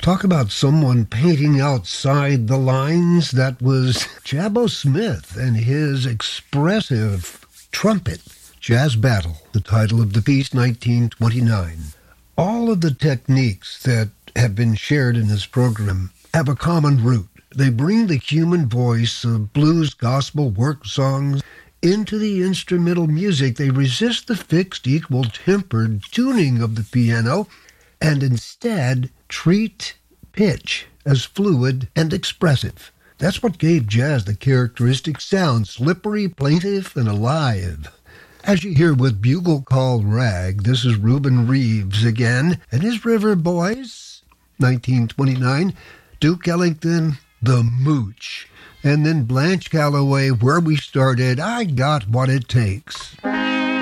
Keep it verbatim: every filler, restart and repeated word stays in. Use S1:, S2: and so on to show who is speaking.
S1: Talk about someone painting outside the lines. That was Jabbo Smith and his expressive trumpet. Jazz Battle, the title of the piece, nineteen twenty-nine. All of the techniques that have been shared in this program have a common root. They bring the human voice of blues, gospel, work songs into the instrumental music. They resist the fixed, equal-tempered tuning of the piano and instead treat pitch as fluid and expressive. That's what gave jazz the characteristic sound, slippery, plaintive, and alive. As you hear with Bugle Call Rag, this is Reuben Reeves again, and his River Boys, nineteen twenty-nine, Duke Ellington, The Mooch, and then Blanche Calloway, Where We Started, I Got What It Takes.